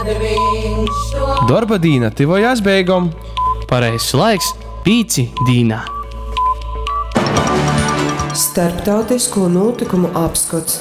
Darba dīna tivojās beigom. Pareizs laiks 5 dīnā. Starptautisko notikumu apskats.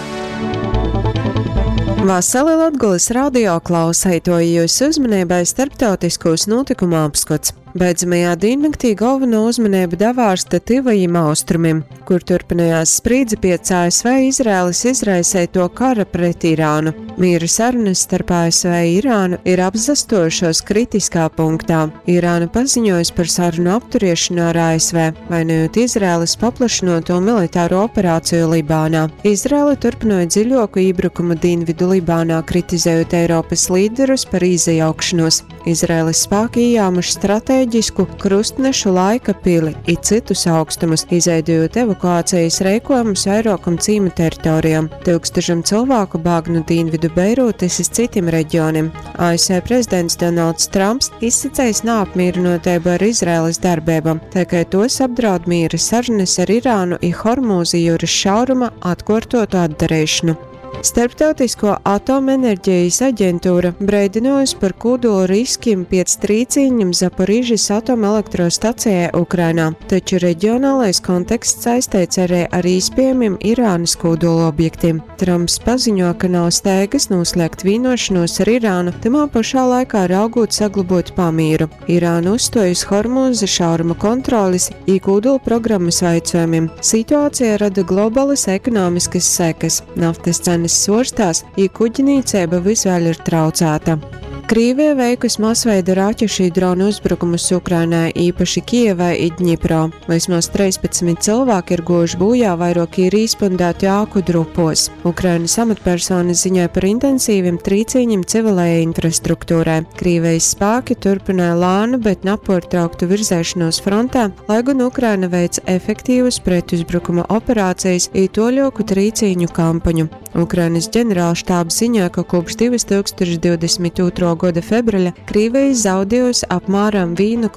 Vasarī Latgules radio klausītāji jūs uzmanībai starptautiskos notikumu apskats. Beidzamajā diennaktī galveno uzmanību devārsta tivajiem austrumiem, kur turpinājās spriedze pēc ASV Izraēlas izraisēto kara pret Irānu. Miera sarunas starp ASV un Irānu ir apzastošos kritiskā punktā. Irāna paziņojusi par sarunu apturiešanu ar ASV, vainojot Izraēlas paplašinoto militāro operāciju Libānā. Izraēla turpināja dziļāku iebrukumu dienvidu Libānā, kritizējot Eiropas līderus par izjaukšanos. Izraēlas spēki ieņēmuši stratēģisku krustnešu laika pili un citus augstumus, izveidojot evakuācijas rīkojumus vairākam cīmu teritorijām. Tūkstošiem cilvēku bēg no dienvidu Beirūtas uz citiem reģioniem. ASV prezidents Donalds Trumps izsacējis neapmierinotību ar Izraēlas darbībām, tikai tos apdraud miera sarunas ar Irānu un Hormūza jūras šauruma atkārtotu atdarīšanu. Starptautisko atomenerģijas aģentūra brīdinājusi par kodola riskiem pēc trīcīņiem Zaporižas atomelektrostacijā Ukrainā, taču reģionālais konteksts saistīts arī ar iespējamiem Irānas kodola objektiem. Trumps paziņo, ka nav steigas noslēgt vienošanos ar Irānu, tamā pašā laikā raugot saglabot pamieru. Irāna uzstojas Hormūza šauruma kontrolis un kodola programmas veicojumiem. Situācija rada globālas ekonomiskas sekas. Naftas cenas svārstās, ja kuģinīcība visvēl ir traucēta. Krievija veikusi masveida raķešu dronu uzbrukumus Ukrainai, īpaši Kijevai un Dņipro. Vismaz 13 cilvēki ir guvuši bojā, vairāki ir izpundēti āku drupos. Ukrainas amatpersonas ziņoja par intensīviem trīcīņiem civilajai infrastruktūrai. Krievijas spēki turpināja lēnu, bet nepārtrauktu virzēšanos frontē, lai gan Ukraina veica efektīvas pretuzbrukuma operācijas un toļoku trīcīņu kampaņu. Ukrainas ģenerālštābs ziņoja, ka kopš 2022. gada februāra Krievija zaudējusi apmēram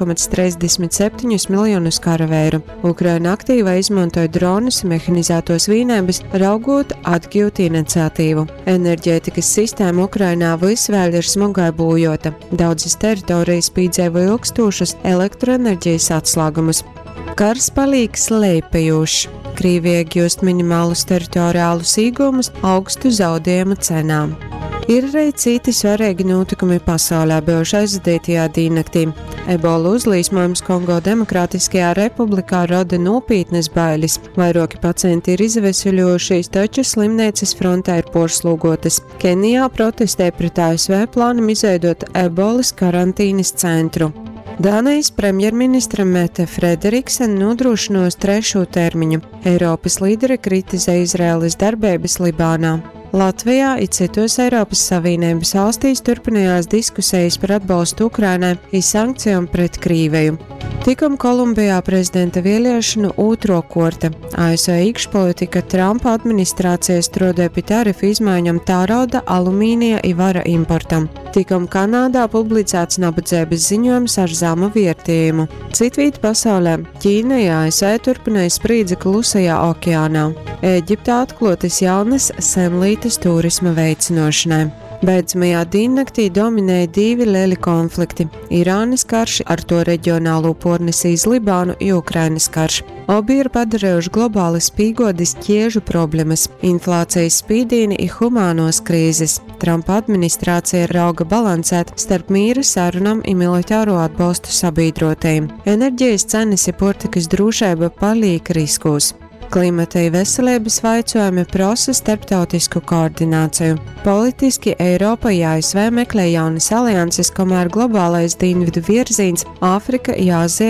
1,37 miljonus karavīru. Ukraina aktīvā izmantoja dronus un mehanizētos vienības, raugot atgūt iniciatīvu. Enerģētikas sistēma Ukrainā visvēl ir smagai bojota. Daudzas teritorijas piedzīvoja ilgstošas elektroenerģijas atslēgumus. Kars paliek slēpējošs. Krievija gūst minimālus teritoriālus iegūmus augstu zaudējumu cenām. Ir arī citi svarīgi notikumi pasaulē bijuši aizvadītajā diennaktī. Ebola uzlīsmojums Kongo Demokrātiskajā republikā rada nopietnas bailes. Vairāki pacienti ir izveseļojušies, taču slimnīcas frontē ir porslūgotas. Kenijā protestē pret ASV plānam izveidot ebolas karantīnas centru. Dānijas premjerministra Mette Frederiksen nodrošinos 3. termiņu. Eiropas līderi kritizē Izraēlas darbības Libānā. Latvijā un citos Eiropas Savienības valstīs turpinājās diskusijas par atbalstu Ukrainai un sankcijām pret Krieviju. Tikam Kolumbijā prezidenta vēlēšanu otro kārta. ASV iekšpolitika Trumpa administrācija strādāja pie tarifu izmaiņām tārauda, alumīnija un vara importam. Tikam Kanādā publicēts nabadzības ziņojums ar zemu vērtējumu. Citviet pasaulē Ķīna un ASV turpināja spriedzi Klusajā okeānā. Ēģiptā atklātas jaunas senlītes turisma veicināšanai. Beidzamajā diennaktī dominēja 2 lieli konflikti – Irānas karš ar to reģionālo pornesīs Libānu un Ukrainas karš. Abi ir padarījuši globāli spīgodas ķiežu problēmas, inflācijas spīdīni un humānos krīzes. Trumpa administrācija rauga balansēt starp mīra sarunam un militāro atbalstu sabiedrotajiem. Enerģijas cenas un pārtikas drošība paliek riskos. Klimata un veselības jautājumi prasa starptautisku koordināciju. Politiski Eiropa un ASV meklē jaunas alianses, kamēr globālais dienvidu virziens Āfrika un Āzija